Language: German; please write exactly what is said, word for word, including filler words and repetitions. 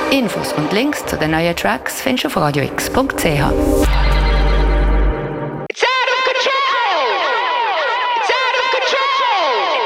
Infos und Links zu den neuen Tracks findest du auf radio x punkt c h.